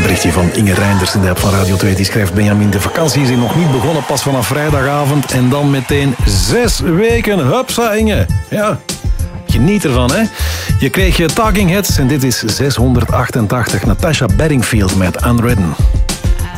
berichtje van Inge Reinders in de app van Radio 2. Die schrijft: Benjamin, de vakantie is hier nog niet begonnen, pas vanaf vrijdagavond. En dan meteen 6 weken. Hupsa, Inge. Ja, geniet ervan, hè. Je kreeg je Talking Heads en dit is 688. Natasha Bedingfield met Unwritten.